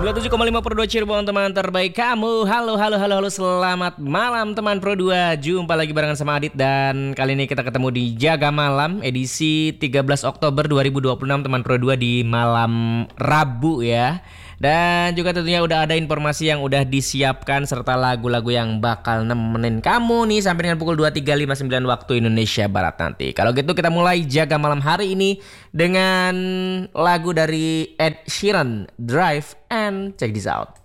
97,5 Pro 2 Cirebon, teman terbaik kamu. Halo, halo, halo, halo. Selamat malam teman Pro 2. Jumpa lagi barengan sama Adit. Dan kali ini kita ketemu di Jaga Malam edisi 13 Oktober 2026 teman Pro 2 di malam Rabu ya. Dan juga tentunya udah ada informasi yang udah disiapkan serta lagu-lagu yang bakal nemenin kamu nih sampai dengan pukul 23.59 waktu Indonesia Barat nanti. Kalau gitu kita mulai Jaga Malam hari ini dengan lagu dari Ed Sheeran, Drive, and check this out.